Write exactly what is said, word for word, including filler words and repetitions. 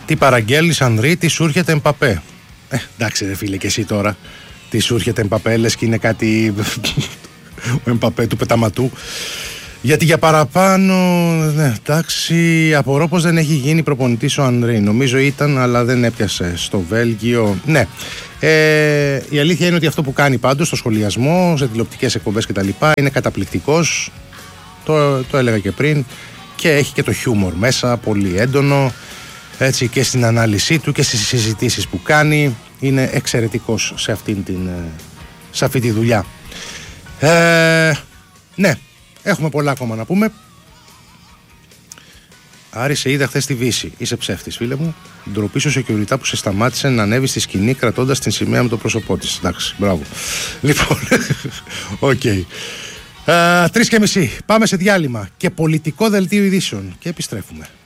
Τι παραγγέλνεις Ανδρή, τι σου έρχεται Εμπαπέ. Ε, εντάξει ρε φίλε και εσύ τώρα. Τι σου έρχεται Εμπαπέ, λες και είναι κάτι ο Εμπαπέ του πεταματού. Γιατί για παραπάνω, ναι, εντάξει, απορώ πως δεν έχει γίνει προπονητής ο Ανδρή. Νομίζω ήταν, αλλά δεν έπιασε στο Βέλγιο. Ναι, ε, η αλήθεια είναι ότι αυτό που κάνει πάντως στο σχολιασμό, σε τηλεοπτικές εκπομπές κτλ. Είναι καταπληκτικός. Το, το έλεγα και πριν. Και έχει και το χιούμορ μέσα, πολύ έντονο. Έτσι, και στην ανάλυση του και στις συζητήσεις που κάνει. Είναι εξαιρετικός σε, αυτήν την, σε αυτή τη δουλειά. Ε, ναι. Έχουμε πολλά ακόμα να πούμε. Άρη, σε είδα χθες στη Βύση. Είσαι ψεύτης, φίλε μου. Ντροπή σου security που σε σταμάτησε να ανέβει στη σκηνή κρατώντας την σημαία με το πρόσωπό της. Εντάξει, μπράβο. Λοιπόν, οκ. Okay. Uh, τρεις και μισή. Πάμε σε διάλειμμα και πολιτικό δελτίο ειδήσεων. Και επιστρέφουμε.